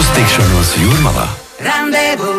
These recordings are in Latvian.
Uz tikšanos Jūrmalā. Randevu.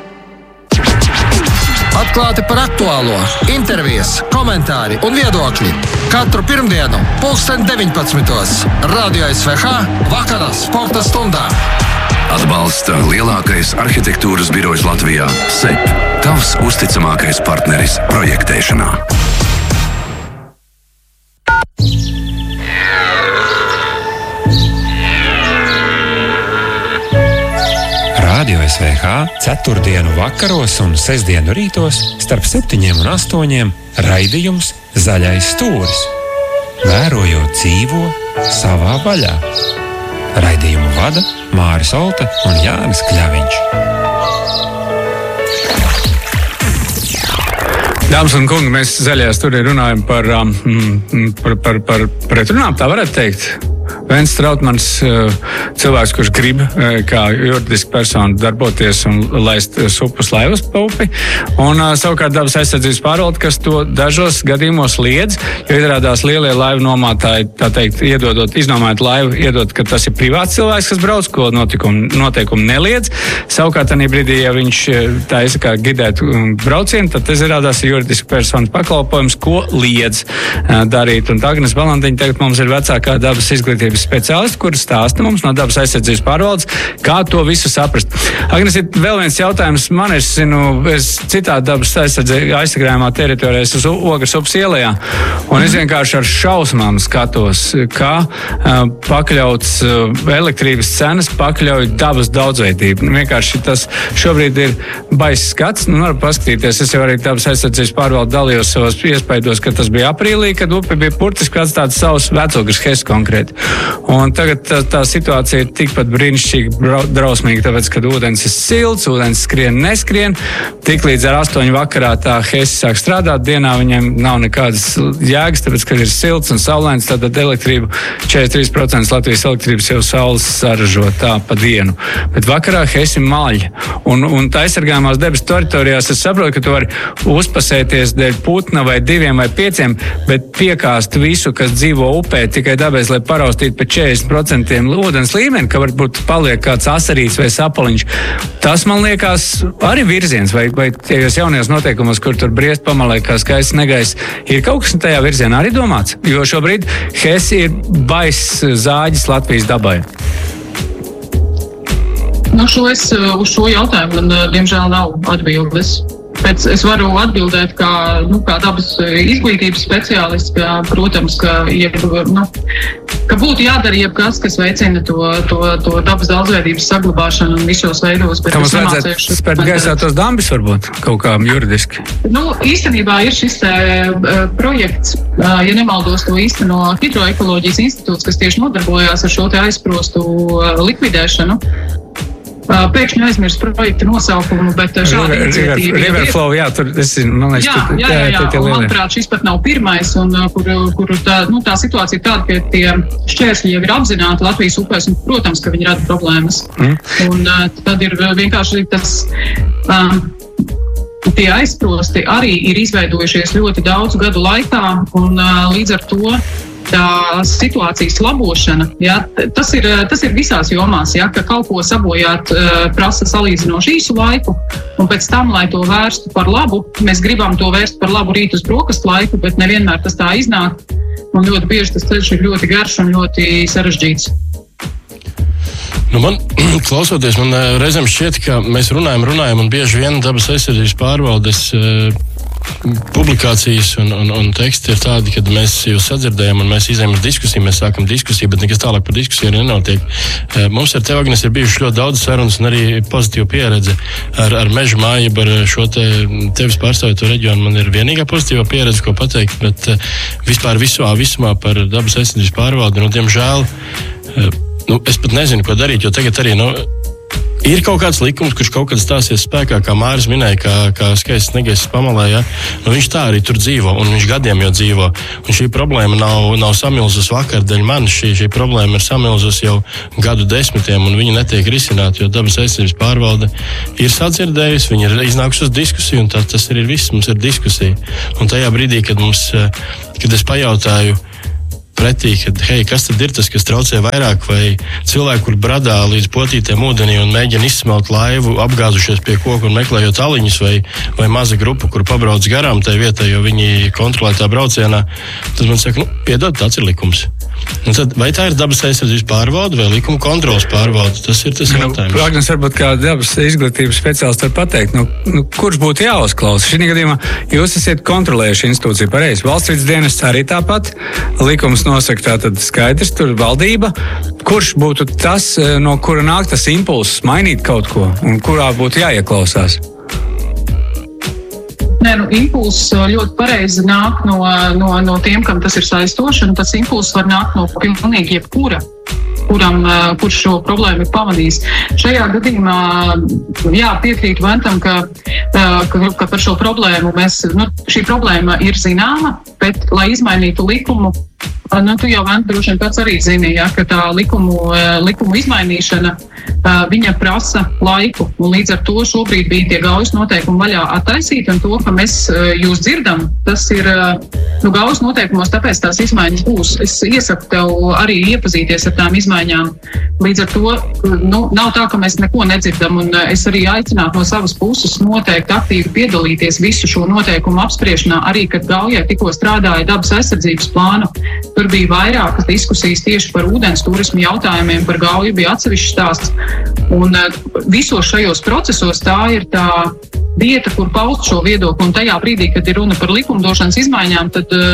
Atklāti par aktuālo, intervijas, komentāri un viedokļi. Katru pirmdienu, 19:00. Radio SVH vakarā sporta stundā. Atbalsta lielākais arhitektūras birojs Latvijā – SEP. Tavs uzticamākais partneris projektēšanā. Radio SVH ceturtdienu vakaros un sestdienu rītos starp 7 un 8 raidījums Zaļais stūris. Vērojot dzīvo savā vaļā. Raidījumu vada Māris Olte un Jānis Kļaviņš. Dāmas un kungi, mēs Zaļajā stūrī runājam par pretrunām, tā varētu teikt. Vents Trautmans, cilvēks, kurš grib kā juridiski persona darboties un laist supus laivas pa upi, un savukārt dabas aizsardzības pārvalde, kas to dažos gadījumos liedz, jo izrādās lielie laivu nomātāji, tā teikt, iznomājot laivu, iedod, ka tas ir privāts cilvēks, kas brauc, ko noteikumi neliedz. Savukārt, tanī brīdī, ja viņš taisa kā gidēt braucienu, tad tas izrādās juridiski personas pakalpojums, ko liedz darīt. Un Agnes Balandiņa tagad mums ir vecākā dabas izglītības speciālisti, kuri stāsta mums no dabas aizsardzības pārvaldes, kā to visu saprast. Agnes, ir vēl viens jautājums. Man es citā dabas aizsargājumā teritorijā, es uz Ogres upes ielējā, un es vienkārši ar šausmām skatos, kā pakļauts elektrības cenas, pakļauj dabas daudzveidību. Vienkārši tas šobrīd ir baiss skats. Varu paskatīties, es jau arī dabas aizsardzības pārvalde dalījos savos iespaidos, ka tas bija aprīlī, kad upe bija burtiski atstāts savus Vecogres Hes konkrēti. Un tagad tā situācija ir tikpat brīnišķīgi drausmīga, tāpēc, kad ūdens ir silts, ūdens neskrien. Tik līdz ar 8 vakarā tā Hesi sāk strādāt, dienā viņiem nav nekādas jēgas, tāpēc, kad ir silts un saulains, tad elektrību 43% Latvijas elektrības jau saules saražo tā pa dienu. Bet vakarā Hesi maļ. Un tā aizsargājumās debesu teritorijās es saprotu, ka tu vari uzpasēties dēļ putna vai 2 vai 5, bet piekāst visu, kas dzīvo upē, tikai tāpēc, lai paraustītu pa 40% ūdens līmeni, ka varbūt paliek kāds asarīts vai sapaliņš. Tas, man liekas, arī virziens, vai tajos jaunajos noteikumos, kur tur briest pamalē kā skaists negaiss, ir kaut kas tajā virzienā arī domāts, jo šobrīd Hesi ir baiss zāģis Latvijas dabai. Uz šo jautājumu man, diemžēl, nav atbildes. Es varu atbildēt kā dabas izglītības speciālists, ka, protams, ka būtu jādara jebkas, kas veicina to dabas daudzveidības saglabāšanu un visos veidos. Kā mums vajadzētu spērt gaisā tos dambis varbūt kaut kā juridiski? Īstenībā ir šis projekts, ja nemaldos, to īsteno Hidroekoloģijas institūts, kas tieši nodarbojās ar šo aizsprostu likvidēšanu. Pēkšņi aizmirst projekta nosaukumu, bet šāda iniciatīva Riverflow, jā, tur es zinu, man liekas, jā, manuprāt, šis pat nav pirmais, un kur tā situācija ir tāda, ka tie šķēršļi jau ir apzināti Latvijas upēs, un, protams, ka viņi rada problēmas. Un tad ir vienkārši tas, tie aizsprosti arī ir izveidojušies ļoti daudz gadu laikā, un līdz ar to tā situācijas labošana, ja, tas ir visās jomās, ja, ka kaut ko sabojāt prasa salīdzinoši īsu laiku, un pēc tam, lai to vērstu par labu, mēs gribam to vērst par labu rīt uz brokastu laiku, bet nevienmēr tas tā iznāk, un ļoti bieži tas ceļš ir ļoti garš un ļoti sarežģīts. Man, klausoties, man reizēm šķiet, ka mēs runājam, un bieži vien dabas aizsardzības pārvaldes publikācijas un teksti ir tādi, kad mēs jūs sadzirdējam un mēs izējam uz diskusiju, mēs sākam diskusiju, bet nekas tālāk par diskusiju arī nenotiek. Mums ar tevi, Agnes, ir bijuši ļoti daudz sarunas un arī pozitīva pieredze ar Meža māju, ar šo tevis pārstāvīto reģionu. Man ir vienīgā pozitīvā pieredze, ko pateikt, bet vispār visumā par dabas aizsardzības pārvaldi, diemžēl, es pat nezinu, ko darīt, jo tagad arī, ir kaut kāds likums, kurš kaut kad stāsies spēkā, kā Māris minēja, kā skaists negaiss pamalē, ja? Viņš tā arī tur dzīvo, un viņš gadiem jau dzīvo. Un šī problēma nav samilzus vakar dēļ manis, šī problēma ir samilzus jau gadu desmitiem, un viņa netiek risināta, jo dabas aizsardzības pārvalde ir sadzirdējusi, viņa ir iznākusi uz diskusiju, un tas arī ir viss, mums ir diskusija. Un tajā brīdī, kad es pajautāju pretī, kad, hei, kas tad ir tas, kas traucē vairāk, vai cilvēki, kur bradā līdz potītiem ūdenī un mēģina izsmelt laivu, apgāzušies pie koka un meklējot aliņus, vai maza grupa, kur pabrauc garām tai vietai, jo viņi kontrolē tā braucienā, tad man saka, piedod, tāds ir likums. Un tad, vai tā ir dabas aizsardzības pārvalde vai likuma kontrolas pārvalde? Tas ir tas jautājums. Agnes, varbūt kā dabas izglītības speciālists var pateikt, kurš būtu jāuzklausa? Šī gadījumā jūs esat kontrolējuši institūciju pareizi. Valsts vidas dienests arī tāpat. Likums nosaka tātad skaidrs, tur valdība. Kurš būtu tas, no kura nāk tas impulss mainīt kaut ko un kurā būtu jāieklausās? Impulss ļoti pareizi nāk no tiem, kam tas ir saistoši, un tas impulss var nākt no pilnīgi jebkura, kurš šo problēmu ir pamanījis. Šajā gadījumā, piekrītu Ventam, ka par šo problēmu šī problēma ir zināma, bet, lai izmainītu likumu, tu jau, Vent, droši vien pats arī zini, ka tā likumu izmainīšana, viņa prasa laiku, un līdz ar to šobrīd bija tie gaujas noteikumi vaļā attaisīti, un to, ka mēs jūs dzirdam, tas ir gaujas noteikumos, tāpēc tās izmaiņas būs. Es iesaku tev arī iepazīties ar tām izmaiņām. Līdz ar to, nav tā, ka mēs neko nedzirdam, un es arī aicinātu no savas puses noteikti aktīvi piedalīties visu šo noteikumu apspriešanā, arī, kad gaujai tikko strādāja dabas aizsardzības plānu. Tur bija vairākas diskusijas tieši par ūdens turismu jautājumiem, par gauju bija atsevišķs stāsts. Un visos šajos procesos tā ir tā vieta, kur paust šo viedokli, un tajā brīdī, kad ir runa par likumdošanas izmaiņām,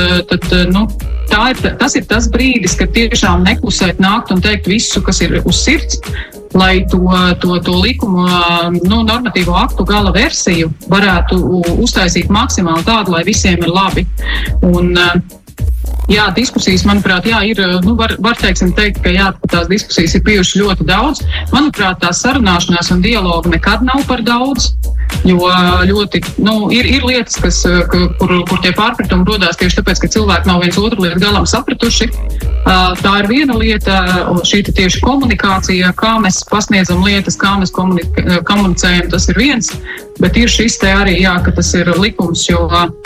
tas ir tas brīdis, kad tiešām neklusēt nākt un teikt visu, kas ir uz sirds, lai to likumu, normatīvo aktu gala versiju varētu uztaisīt maksimāli tādu, lai visiem ir labi. Un, diskusijas, manuprāt, ir, var teikt, ka tās diskusijas ir bijušas ļoti daudz. Manuprāt, tās sarunāšanās un dialogu nekad nav par daudz, jo ļoti, ir lietas, kur tie pārpratumi rodās tieši tāpēc, ka cilvēki nav viens otru līdz galam sapratuši. Tā ir viena lieta, un šī tieši komunikācija, kā mēs pasniedzam lietas, kā mēs komunicējam, tas ir viens, bet ir šis te arī, ka tas ir likums, jo,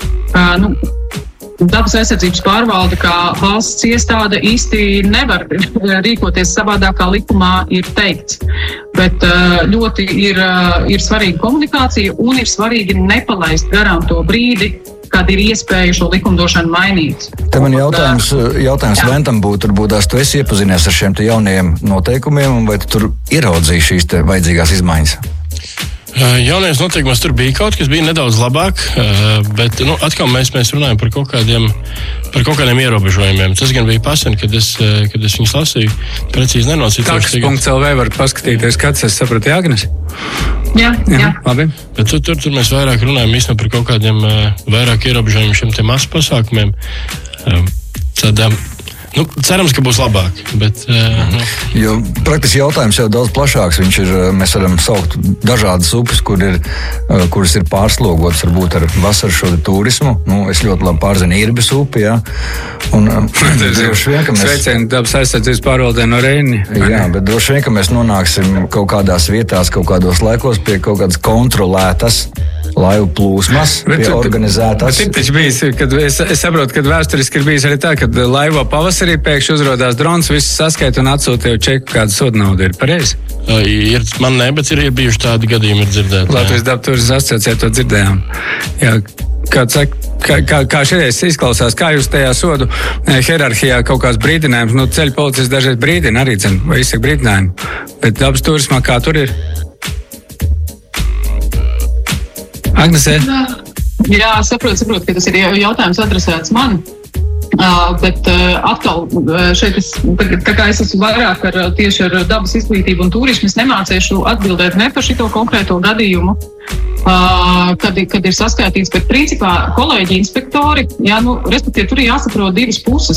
dabas aizsardzības pārvalde kā valsts iestāde īsti nevar rīkoties savādāk, kā likumā ir teikts. Bet ļoti ir svarīga komunikācija un ir svarīgi nepalaist garām to brīdi, kad ir iespēja šo likumdošanu mainīt. Te man jautājums Ventam būtu, varbūt tu esi iepazinies ar šiem te jaunajiem noteikumiem, un vai tu tur ieraudzīji šīs te vajadzīgās izmaiņas? Jaunajos noteikumos tur bija kaut kas, bija nedaudz labāk, bet atkal mēs runājam par kaut kādiem ierobežojumiem. Tas gan bija pasen, kad es viņus lasīju, precīzi nenocītoši. Taks.lv var paskatīties, kāds es sapratu, Agnes? Jā. Labi. Bet tur mēs vairāk runājam īstenībā par kaut kādiem vairāk ierobežojumiem šiem te masu pasākumiem. Tad cerams, ka būs labāk. Bet, Jo praktiski jautājums jau daudz plašāks. Mēs varam saukt dažādas upes, kuras ir pārslogotas varbūt ar vasaras šo turismu. Es ļoti labi pārzinu Irbes upi, jā. Sveicieni dabas aizsardzības pārvaldē no Reini. Jā, bet droši vien, ka mēs nonāksim kaut kādās vietās, kaut kādos laikos pie kaut kādas kontrolētas laivu plūsmas, pie organizētas. Bet taču bijis, kad es saprotu, kad vēsturiski ir bijis arī tā, kad laivo pavasarī pēkšņi uzrodās drons, viss saskaita un atsūta jau čeku, kāda soda nauda ir pareizi. Man ne, bet ir bijuši tādi gadījumi, ir dzirdēti. Latvijas Dabas turisma asociācijā to dzirdējām. Jā, kā šeit izklausās, kā jūs tajā sodu hierarhijā kaut kāds brīdinājums, ceļu policists dažreiz brīdina arī, vai izsaka brīdinājumu, bet dabas turismā kā tur ir? Agnesē? Jā, saprotu, ka tas ir jautājums adresēts man. Bet atkal šeit tā kā es esmu vairāk tieši ar dabas izglītību un turismu, es nemācīšu atbildēt ne par šito konkrēto gadījumu, kad ir saskaitīts, bet principā kolēģi inspektori, respektīvi tur ir jāsaprot divas puses.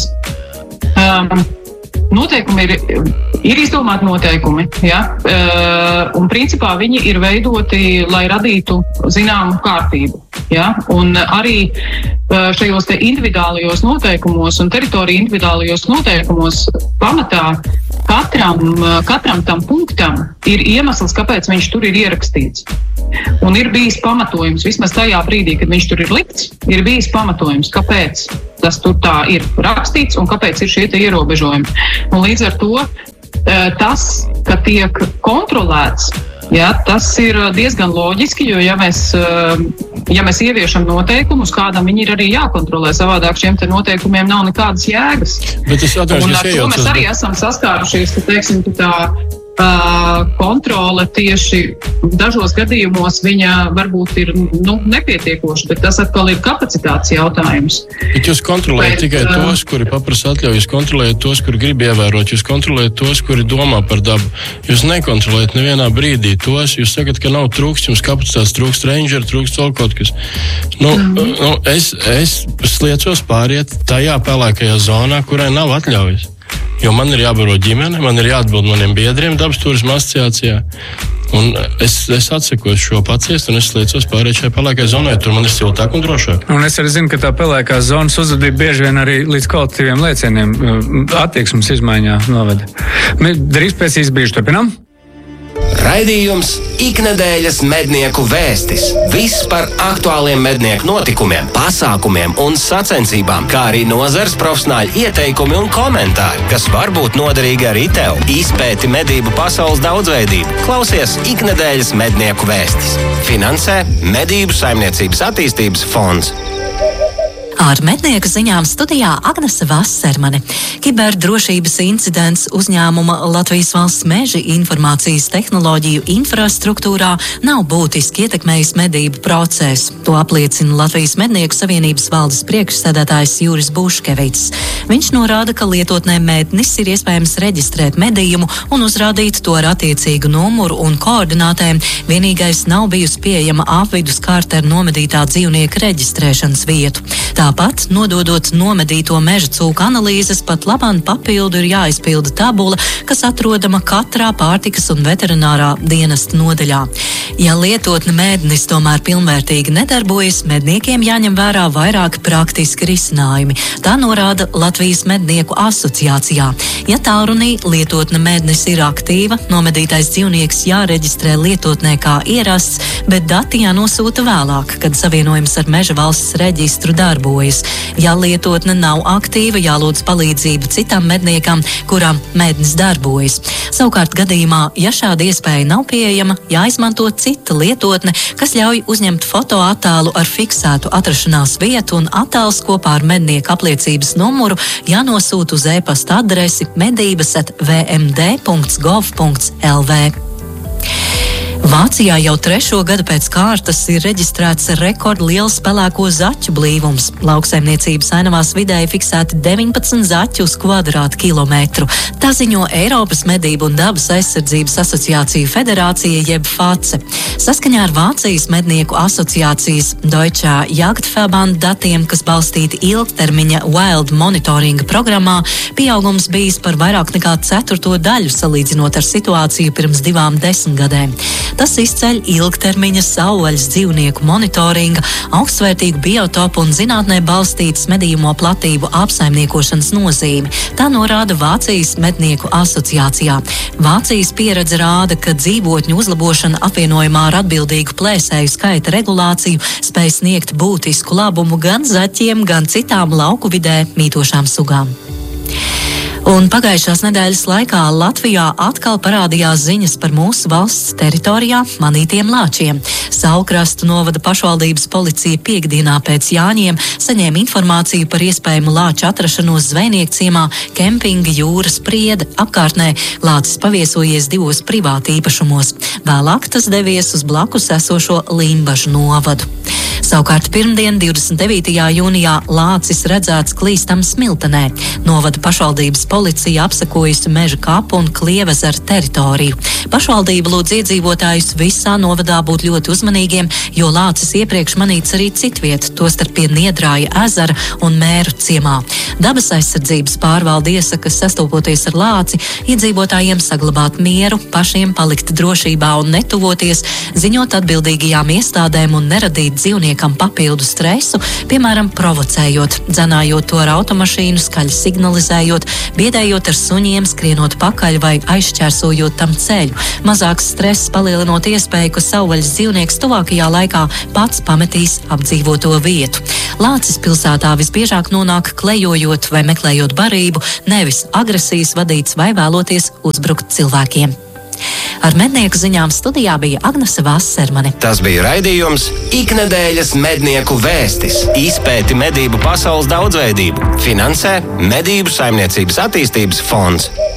Noteikumi ir izdomāti noteikumi, un principā viņi ir veidoti, lai radītu zināmu kārtību. Un arī šajos te individuālajos noteikumos un teritoriju individuālajos noteikumos pamatā katram tam punktam ir iemesls, kāpēc viņš tur ir ierakstīts. Un ir bijis pamatojums, vismaz tajā brīdī, kad viņš tur ir likts, ir bijis pamatojums, kāpēc tas tur tā ir rakstīts un kāpēc ir šie ierobežojumi. Un līdz ar to tas, ka tiek kontrolēts, ja, tas ir diezgan loģiski, jo ja mēs ieviešam noteikumus, kādam viņi ir arī jākontrolē, savādāk šiem te noteikumiem nav nekādas jēgas. Bet es atceros, un ar to mēs arī esam saskārušies, ka, teiksim, tā kontrole tieši dažos gadījumos viņa varbūt ir nepietiekoša, bet tas atkal ir kapacitātes jautājums. Bet jūs kontrolējat tikai tos, kuri paprasa atļauju, jūs kontrolējat tos, kuri grib ievērot, jūs kontrolējat tos, kuri domā par dabu. Jūs nekontrolējat nevienā brīdī tos, jūs sakat, ka nav trūkst, jums kapacitātes trūkst ranger, trūkst vēl kaut kas. Es sliecos pāriet tajā pelēkajā zonā, kurai nav atļaujas. Jo man ir jābaro ģimene, man ir jāatbild maniem biedriem dabas turisma asociācijā. Un es atsakos šo paciest un es sliecos pārēt šai pelēkajai zonai. Tur man ir siltāk un drošāk. Un es arī zinu, ka tā pelēkās zonas uzvedība bieži vien arī līdz kolektīviem lēcieniem attieksmes izmaiņā noveda. Drīz pēc īsbrīža turpinām. Raidījums Iknedēļas mednieku vēstis. Viss par aktuāliem mednieku notikumiem, pasākumiem un sacensībām, kā arī nozares profesionāļu ieteikumi un komentāri, kas var būt noderīgi arī tev. Izpēti medību pasaules daudzveidību. Klausies Iknedēļas mednieku vēstis. Finansē Medību saimniecības attīstības fonds. Ar mednieku ziņām studijā Agnese Vassermane. Kiberdrošības incidents uzņēmuma Latvijas Valsts meži informācijas tehnoloģiju infrastruktūrā nav būtiski ietekmējis medību procesu. To apliecina Latvijas Mednieku Savienības valdes priekšsēdētājs Juris Buškevics. Viņš norāda, ka lietotnē mednis ir iespējams reģistrēt medījumu un uzrādīt to ar attiecīgu numuru un koordinātēm. Vienīgais nav bijusi pieejama apvidus karte ar nomedītā dzīvnieka reģistrēšanas vietu. Tāpat, nododot nomedīto meža cūku analīzes, pat labāk papildu ir jāizpilda tabula, kas atrodama katrā pārtikas un veterinārā dienesta nodaļā. Ja lietotne mednis tomēr pilnvērtīgi nedarbojas, medniekiem jāņem vērā vairāki praktiski risinājumi. Tā norāda Latvijas Mednieku asociācijā. Ja tālrunī lietotne mednis ir aktīva, nomedītais dzīvnieks jāreģistrē lietotnē kā ierasts, bet dati jānosūta vēlāk, kad savienojums ar Meža valsts reģistru darbojas. Ja lietotne nav aktīva, jālūdz palīdzību citam medniekam, kuram mednis darbojas. Savukārt gadījumā, ja šāda iespēja nav pieejama, jāizmanto cita lietotne, kas ļauj uzņemt fotoattēlu ar fiksētu atrašanās vietu un attēls kopā ar mednieka apliecības numuru jānosūta uz e-pasta adresi medības@vmd.gov.lv. Vācijā jau 3. gadu pēc kārtas ir reģistrēts rekordliels pelēko zaķu blīvums. Lauksaimniecības ainavās vidēji fiksēti 19 zaķi uz kvadrātkilometru. Tā ziņo Eiropas Medību un dabas aizsardzības asociāciju federācija jeb FACE. Saskaņā ar Vācijas mednieku asociācijas Deutsche Jagdverband datiem, kas balstīti ilgtermiņa Wild monitoringa programmā, pieaugums bijis par vairāk nekā 1/4 daļu salīdzinot ar situāciju pirms 2 desmitgadēm. Tas izceļ ilgtermiņa savvaļas dzīvnieku monitoringa, augstvērtīgu biotopu un zinātnē balstītas medījumo platību apsaimniekošanas nozīmi. Tā norāda Vācijas mednieku asociācijā. Vācijas pieredze rāda, ka dzīvotņu uzlabošana apvienojumā ar atbildīgu plēsēju skaita regulāciju spēj sniegt būtisku labumu gan zaķiem, gan citām lauku vidē mītošām sugām. Un pagājušās nedēļas laikā Latvijā atkal parādījās ziņas par mūsu valsts teritorijā manītiem lāčiem. Savukrastu novada pašvaldības policija piekdienā pēc Jāņiem saņēma informāciju par iespējamu lāču atrašanos Zvejniekciemā kempinga Jūras Priede apkārtnē. Lācis paviesojies 2 privāti īpašumos. Vēlāk tas devies uz blakus esošo Limbažu novadu. Savukārt pirmdien, 29. jūnijā, lācis redzēts klīstam Smiltenē. Novada pašvaldības policija apsekojusi Meža kapu un Klievezeru teritoriju. Pašvaldība lūdz iedzīvotājus visā novadā būt ļoti uzmanīgiem, jo lācis iepriekš manīts arī citviet, tostarp pie Niedrāja ezera un Mēru ciemā. Dabas aizsardzības pārvalde iesaka, sastopoties ar lāci, iedzīvotājiem saglabāt mieru, pašiem palikt drošībā un netuvoties, ziņot atbildīgajām iestādēm un neradīt dzīvniekam papildu stresu, piemēram, provocējot, dzenājot to ar automašīnu, skaļi signalizējot, biedējot ar suņiem, skrienot pakaļ vai aizšķērsojot tam ceļu. Mazāks stress palielinot iespēju, ka savvaļas dzīvnieks tuvākajā laikā pats pametīs apdzīvoto vietu. Lācis pilsētā visbiežāk nonāk klejojot vai meklējot barību, nevis agresijas vadīts vai vēloties uzbrukt cilvēkiem. Ar mednieku ziņām studijā bija Agnese Vassermane. Tas bija raidījums Iknedēļas mednieku vēstis. Izpēti medību pasaules daudzveidību. Finansē Medību saimniecības attīstības fonds.